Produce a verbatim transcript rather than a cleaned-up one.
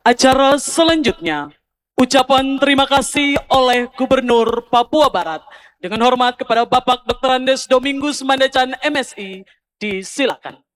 Acara selanjutnya, ucapan terima kasih oleh Gubernur Papua Barat. Dengan hormat kepada Bapak doktor Andes Domingus Mandacan M Si, disilakan.